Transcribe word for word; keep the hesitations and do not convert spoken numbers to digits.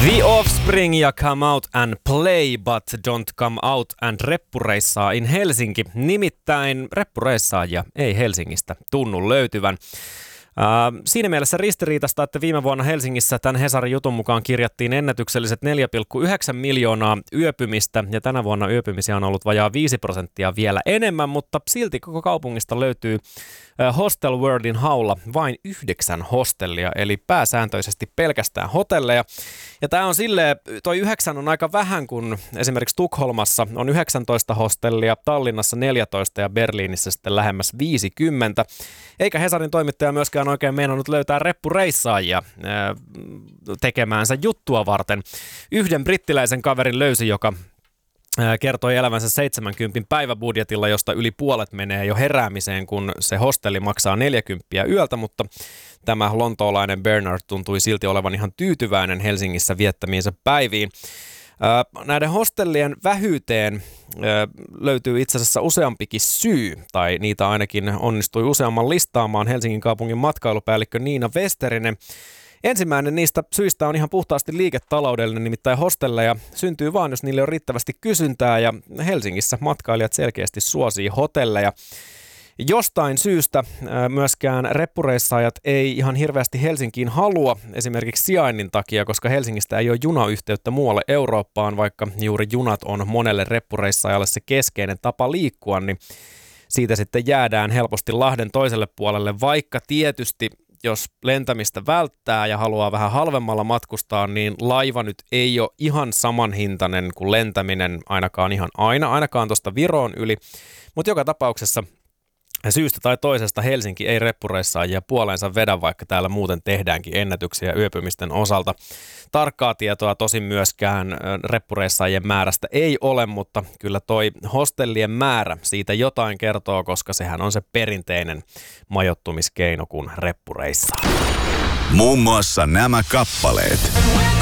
The Offspring ja Come Out and Play, but don't come out and reppureissaa in Helsinki. Nimittäin reppureissaajia ei Helsingistä tunnu löytyvän. Äh, siinä mielessä ristiriitasta, että viime vuonna Helsingissä tämän Hesarin jutun mukaan kirjattiin ennätykselliset neljä pilkku yhdeksän miljoonaa yöpymistä ja tänä vuonna yöpymisiä on ollut vajaa viisi prosenttia vielä enemmän, mutta silti koko kaupungista löytyy äh, Hostel Worldin haulla vain yhdeksän hostellia, eli pääsääntöisesti pelkästään hotelleja. Ja tämä on silleen, toi yhdeksän on aika vähän, kun esimerkiksi Tukholmassa on yhdeksäntoista hostellia, Tallinnassa neljätoista ja Berliinissä sitten lähemmäs viisikymmentä. Eikä Hesarin toimittaja myöskään oikein meinannut löytää reppureissaajia ää, tekemäänsä juttua varten. Yhden brittiläisen kaverin löysi, joka ää, kertoi elävänsä seitsemänkymmentä päiväbudjetilla, josta yli puolet menee jo heräämiseen, kun se hostelli maksaa neljäkymmentä yöltä, mutta tämä lontoolainen Bernard tuntui silti olevan ihan tyytyväinen Helsingissä viettämiinsä päiviin. Näiden hostellien vähyyteen löytyy itse asiassa useampikin syy, tai niitä ainakin onnistui useamman listaamaan Helsingin kaupungin matkailupäällikkö Niina Westerinen. Ensimmäinen niistä syistä on ihan puhtaasti liiketaloudellinen, nimittäin hostelleja syntyy vaan, jos niille on riittävästi kysyntää, ja Helsingissä matkailijat selkeästi suosii hotelleja. Jostain syystä myöskään reppureissaajat ei ihan hirveästi Helsinkiin halua, esimerkiksi sijainnin takia, koska Helsingistä ei ole junayhteyttä muualle Eurooppaan, vaikka juuri junat on monelle reppureissaajalle se keskeinen tapa liikkua, niin siitä sitten jäädään helposti Lahden toiselle puolelle, vaikka tietysti jos lentämistä välttää ja haluaa vähän halvemmalla matkustaa, niin laiva nyt ei ole ihan samanhintainen kuin lentäminen ainakaan ihan aina, ainakaan tuosta Viroon yli, mutta joka tapauksessa syystä tai toisesta Helsinki ei reppureissaajia puoleensa vedä, vaikka täällä muuten tehdäänkin ennätyksiä yöpymisten osalta. Tarkkaa tietoa tosin myöskään reppureissaajien määrästä ei ole, mutta kyllä toi hostellien määrä siitä jotain kertoo, koska sehän on se perinteinen majoittumiskeino, kun reppureissaa. Muun muassa nämä kappaleet.